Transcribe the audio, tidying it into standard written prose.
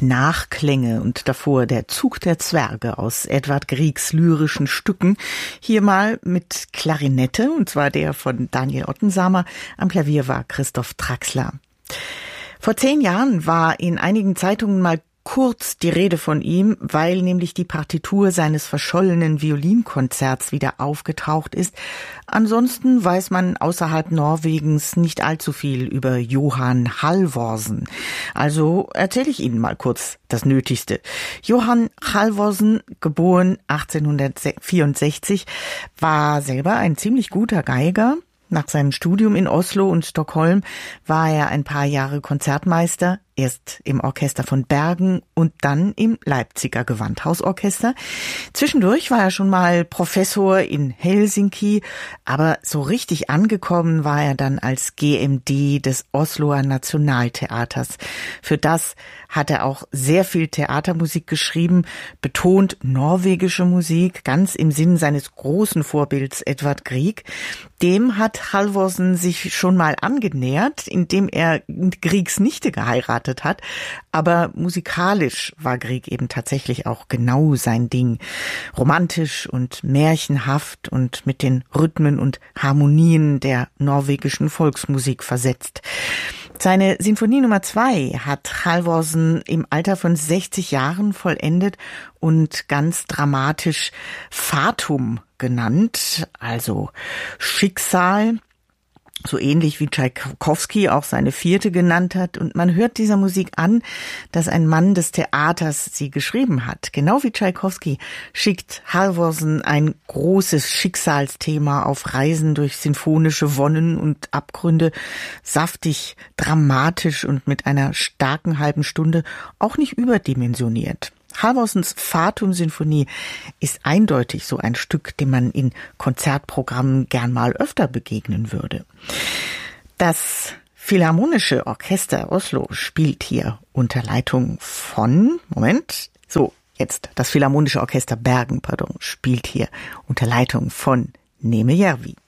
Nachklänge und davor der Zug der Zwerge aus Edvard Griegs lyrischen Stücken. Hier mal mit Klarinette, und zwar der von Daniel Ottensamer. Am Klavier war Christoph Traxler. Vor 10 Jahren war in einigen Zeitungen mal kurz die Rede von ihm, weil nämlich die Partitur seines verschollenen Violinkonzerts wieder aufgetaucht ist. Ansonsten weiß man außerhalb Norwegens nicht allzu viel über Johan Halvorsen. Also erzähle ich Ihnen mal kurz das Nötigste. Johan Halvorsen, geboren 1864, war selber ein ziemlich guter Geiger. Nach seinem Studium in Oslo und Stockholm war er ein paar Jahre Konzertmeister, erst im Orchester von Bergen und dann im Leipziger Gewandhausorchester. Zwischendurch war er schon mal Professor in Helsinki, aber so richtig angekommen war er dann als GMD des Osloer Nationaltheaters. Für das hat er auch sehr viel Theatermusik geschrieben, betont norwegische Musik, ganz im Sinn seines großen Vorbilds Edvard Grieg. Dem hat Halvorsen sich schon mal angenähert, indem er Griegs Nichte geheiratet hat, aber musikalisch war Grieg eben tatsächlich auch genau sein Ding. Romantisch und märchenhaft und mit den Rhythmen und Harmonien der norwegischen Volksmusik versetzt. Seine Sinfonie Nummer 2 hat Halvorsen im Alter von 60 Jahren vollendet und ganz dramatisch Fatum genannt, also Schicksal, so ähnlich wie Tschaikowski auch seine 4. genannt hat. Und man hört dieser Musik an, dass ein Mann des Theaters sie geschrieben hat. Genau wie Tschaikowski schickt Halvorsen ein großes Schicksalsthema auf Reisen durch sinfonische Wonnen und Abgründe, saftig, dramatisch und mit einer starken halben Stunde, auch nicht überdimensioniert. Halvorsens Fatum-Sinfonie ist eindeutig so ein Stück, dem man in Konzertprogrammen gern mal öfter begegnen würde. Das Philharmonische Orchester Oslo spielt hier unter Leitung von, das Philharmonische Orchester Bergen, spielt hier unter Leitung von Neme Järvi.